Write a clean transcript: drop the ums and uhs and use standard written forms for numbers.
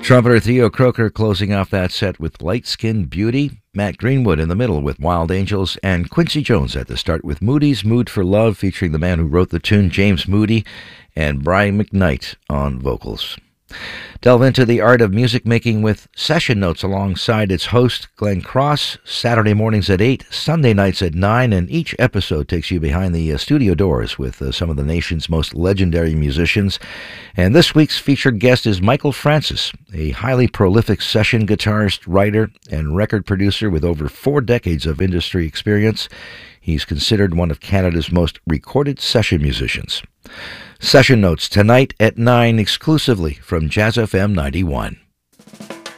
Trumpeter Theo Croker closing off that set with Light Skin Beauty, Matt Greenwood in the middle with Wild Angels, and Quincy Jones at the start with Moody's Mood for Love, featuring the man who wrote the tune, James Moody, and Brian McKnight on vocals. Delve into the art of music making with Session Notes alongside its host, Glenn Cross, Saturday mornings at 8, Sunday nights at 9, and each episode takes you behind the studio doors with some of the nation's most legendary musicians. And this week's featured guest is Michael Francis, a highly prolific session guitarist, writer, and record producer with over 4 decades of industry experience. He's considered one of Canada's most recorded session musicians. Session Notes tonight at 9 exclusively from Jazz FM 91.